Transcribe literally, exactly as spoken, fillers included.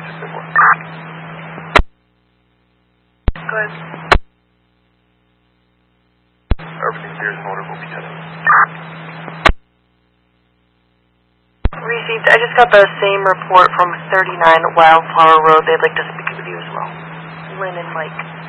to Sibling. Go ahead. Everything here is in order. We'll be heading. Received. I just got the same report from thirty-nine Wildflower Road. They'd like to speak with you as well. Lynn and Mike.